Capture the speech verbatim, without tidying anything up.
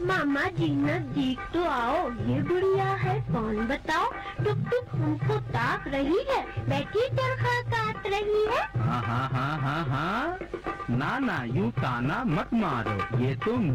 मामा जी नजदीक तो आओ, ये गुड़िया है कौन बताओ? टुक टुक तुमको ताक रही है, बैठी चरखा काट रही है। हाँ हाँ हाँ हाँ हाँ, ना ना यूं ताना मत मारो, ये तो